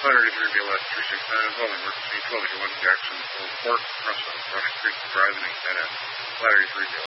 Flat 83 BLS 369 is all emergency 1281 Jackson Port, Russell, Brush Creek Drive, and at Flat 83 BLS.